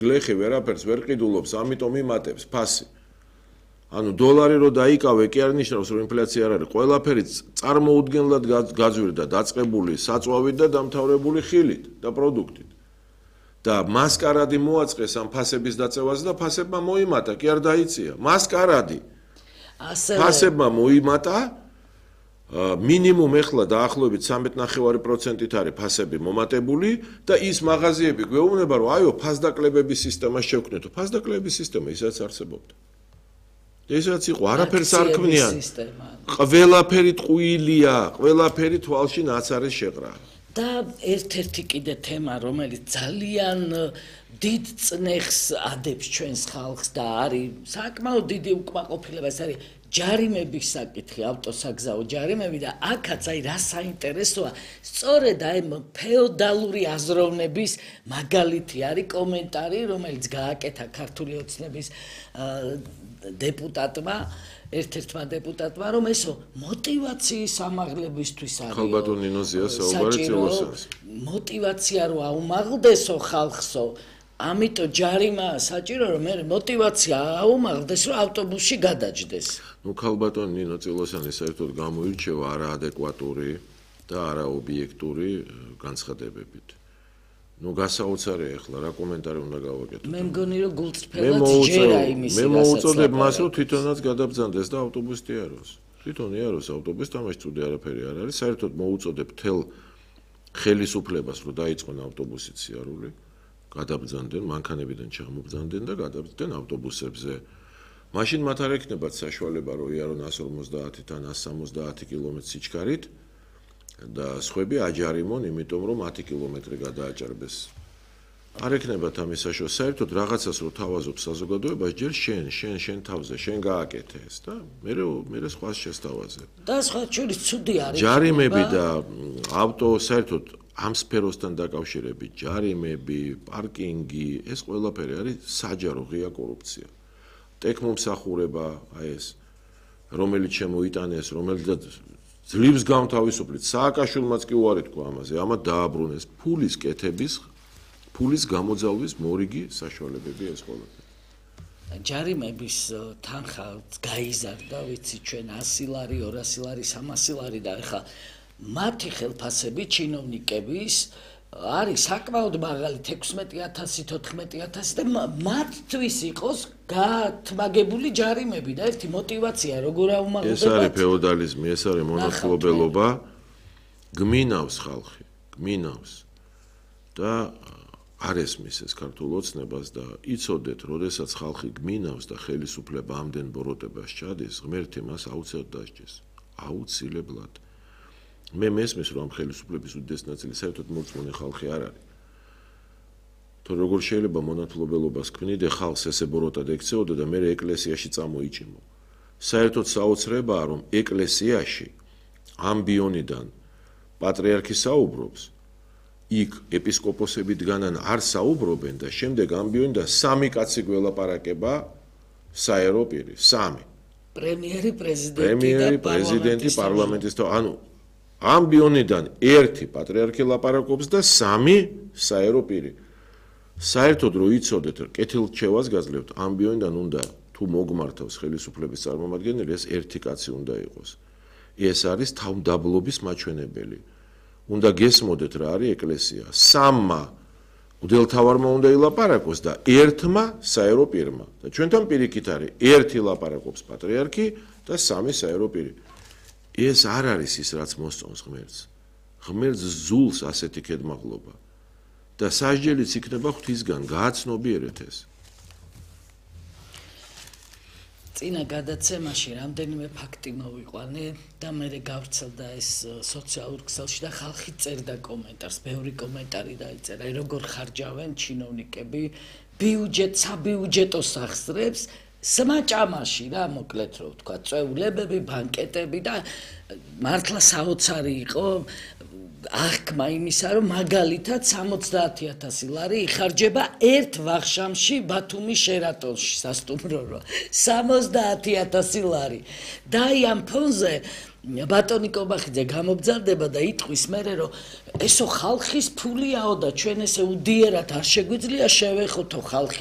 გლეხი ვერაფერს ვერ ყიდულობს, ამიტომ იმატებს ფასი. ანუ დოლარი რო დაიკავე, კი არ ნიშნავს, რომ ინფლაცია არ არის. ყველაფერი წარმოუდგენლად გაძვირდა, დაწყებული საწვავით და დამთავრებული ხილით და პროდუქტით. და მასკარადი მოაწყეს ამ ფასების დაწევაზე და ფასებმა მოიმატა, კი არ დაიწია. მასკარადი. ფასებმა მოიმატა, მინიმუმ ეხლა დაახლოებით 13.5%-ით არის ფასები მომატებული და ის მაღაზიები გვეუბნება, რომ აიო, ფასდაკლებების სისტემა შევქმნეთო. ფასდაკლებების სისტემა ისაც არსებობდა. ესაც იყო, არაფერს არ ქმნიან. ყველაფერი ტყუილია, ყველაფერი თვალში ნაცარის შეყრა. და ერთ-ერთი კიდე თემა, რომელიც ძალიან დიდ წნეხს ადებს ჩვენს ხალხს და არის საკმაოდ დიდი უკმაყოფილება, ეს არის ჯარიმების საკითხი, ავტოსაგზაო ჯარიმები და აქაც აი რა საინტერესოა, სწორედ აი ფეოდალური აზროვნების მაგალითი არის კომენტარი, რომელიც გააკეთა ქართული ოცნების დეპუტატმა, ერთ-ერთმა დეპუტატმა, რომ ესო მოტივაციის ამაღლებისთვის არის. ხალბატონ ნინოზია საუბარი წილოსანს. მოტივაცია რო აუმაღლდესო ხალხსო, ამიტომ ჯარიმა საჭირო რომ მე მოტივაცია აუმაღლდეს რომ ავტობუსში გადაჯდეს. ნუ ხალბატონ ნინო წილოსანი საერთოდ გამოირჩევა არაადეკვატური და არაობიექტური განცხადებებით. ნუ გასაოცარია ახლა რა კომენტარი უნდა გავაკეთო. მე მგონი რომ გულწრფელად ჯერა იმის მე მოუწოდებ მას რომ თვითონაც გადაბრძანდეს და ავტობუსი იაროს. თვითონ იაროს ავტობუსი, თამაში ცუდი არაფერი არ არის. საერთოდ მოუწოდებ თელ ხელისუფლებას რომ დაიწყონ ავტობუსის სიარული. გადაბრძანდნენ, მანქანებიდან ჩამობრძანდნენ და გადაბრძდნენ ავტობუსებზე. მაშინ მათ არ ექნებათ საშუალება, რომ იარონ 150-თან 170 კილომეტრის სიჩქარით და სხვები აჯარიმონ, იმიტომ რომ 10 კილომეტრი გადააჭარბეს. არ ექნებათ ამის საშუალება. საერთოდ რაღაცას რო თავაზობ საზოგადოებას, ჯერ შენ თავზე, შენ გააკეთე ეს და მე სხვას შესთავაზე. და სხვა შორის ცუდი არის. ჯარიმები და ავტო საერთოდ ამ სფეროსთან დაკავშირებით ჯარიმები, პარკინგი, ეს ყველაფერი არის საჯარო ღია კორუფცია. ტექმომსახურება, აი ეს, რომელიც შემოიტანეს, რომელიც ძლივს გამთავისუფლეთ, სააკაშვილმაც კი უარი თქვა ამაზე, ამათ დააბრუნეს ფულის კეთების, ფულის გამოძალვის მორიგი საშუალებები ეს ყველაფერი. ჯარიმების თანხა გაიზარდა, ვიცი ჩვენ 100 ლარი, 200 ლარი, 300 ლარი და ეხლა მათი ხელფასები ჩინოვნიკების არის საკმაოდ მაღალი 16,000, 14,000 და მათთვის იყოს გათმაგებული ჯარიმები და ერთი მოტივაცია როგორ აუმაღლებდათ. ეს არის ფეოდალიზმი, ეს არის მონათლობელობა, გმინავს ხალხი, გმინავს და არ ესმის ეს ქართულ ოცნებას და იცოდეთ, როდესაც ხალხი გმინავს და ხელისუფლება ამდენ ბოროტებას ჩადის, ღმერთი მას აუცილებლად დასჯეს. აუცილებლად. მე მესმის რომ ხელისუფლების უდიდეს ნაწილი საერთოდ მოწმუნე ხალხი არ არის. თუ როგორ შეიძლება მონათლობელობას ქმნიდე ხალხს ესე ბოროტად ექცეოდე და მე ეკლესიაში წამოიჭიმო. საერთოდ საოცრებაა რომ ეკლესიაში ამბიონიდან პატრიარქი საუბრობს, იქ ეპისკოპოსები დგანან არ საუბრობენ და შემდეგ ამბიონიდან 3 კაცი გველაპარაკება საერო პირი, 3. პრემიერი, პრეზიდენტი და პარლამენტის ანუ ამბიონიდან 1 პატრიარქი ლაპარაკობს და 3 საერო პირი. საერთოდ რო იცოდეთ, კეთილჩევას გაძლევთ, ამბიონიდან უნდა თუ მოგმართავს ხელისუფლების წარმომადგენელი, ეს 1 კაცი უნდა იყოს. ეს არის თავმდაბლობის მაჩვენებელი. უნდა გესმოდეთ რა არის ეკლესია. 3 მღვდელთავარმა უნდა ილაპარაკოს და 1 საერო პირმა. და ჩვენთან პირიქით არის 1 ლაპარაკობს პატრიარქი და 3 საერო პირი. ეს არ არის ის რაც მოსწონს ღმერთს. ღმერთს ზულს ასეთი ქედმაღლობა და სასჯელიც იქნება ღვთისგან, გააცნობიერეთ ეს. წინა გადაცემაში რამდენიმე ფაქტი მოვიყვანე და მე გავრცელდა ეს სოციალურ ქსელში და ხალხი წერდა კომენტარს, ბევრი კომენტარი დაიწერა, როგორ ხარჯავენ ჩინოვნიკები საბიუჯეტო სახსრებს სმაჭამაში რა მოკლედ რო ვთქვა, წვეულებები, ბანკეტები და მართლა საოცარი იყო აღქმა იმისა, რომ მაგალითად 70,000 ლარი იხარჯება ერთ ვახშამში ბათუმის შერატონში სასტუმროა. 70,000 ლარი. და აი ამ ფონზე ბატონი კობახიძე გამობძალდება და იტყვის მერე რომ ესო ხალხის ფულიაო და ჩვენ ესე უდიერად არ შეგვიძლია შევეხოთო ხალხი